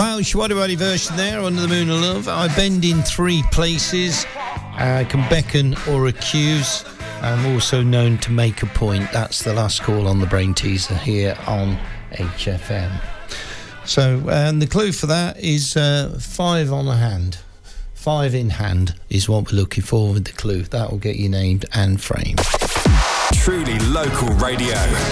Welsh Waddy version there, Under the Moon of Love. I bend in three places. I can beckon or accuse. I'm also known to make a point. That's the last call on the Brain Teaser here on HFM. So, and the clue for that is 5 on a hand. 5 in hand is what we're looking for with the clue. That will get you named and framed. Truly local radio.